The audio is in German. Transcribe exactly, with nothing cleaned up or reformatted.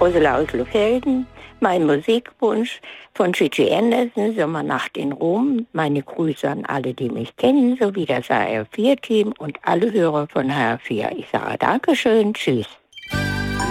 Ursula aus Lohfelden. Mein Musikwunsch von Gigi Anderson, Sommernacht in Rom. Meine Grüße an alle, die mich kennen, sowie das H R vier Team und alle Hörer von H R vier. Ich sage Dankeschön, tschüss.